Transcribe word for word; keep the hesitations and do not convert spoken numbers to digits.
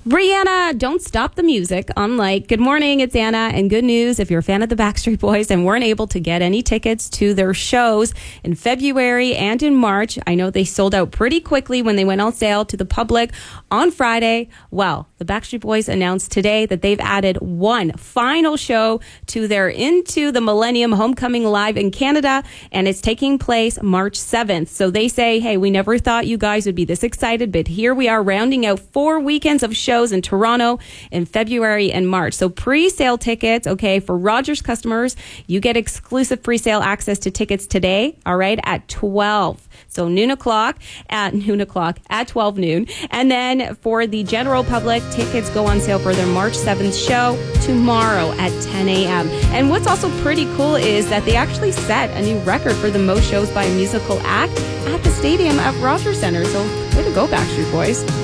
Rihanna, don't stop the music. Unlike Good Morning, it's Anna. And good news, if you're a fan of the Backstreet Boys and weren't able to get any tickets to their shows in February and in March, I know they sold out pretty quickly when they went on sale to the public on Friday. Well, the Backstreet Boys announced today that they've added one final show to their Into the Millennium Homecoming Live in Canada, and it's taking place March seventh. So they say, hey, we never thought you guys would be this excited, but here we are rounding out four weekends of shows in Toronto in February and March. So pre-sale tickets, okay, for Rogers customers, you get exclusive pre-sale access to tickets today, all right, at twelve. So noon o'clock, at noon o'clock, at twelve noon. And then for the general public, tickets go on sale for their March seventh show tomorrow at ten a.m. And what's also pretty cool is that they actually set a new record for the most shows by a musical act at the stadium at Rogers Centre. So way to go, Backstreet Boys.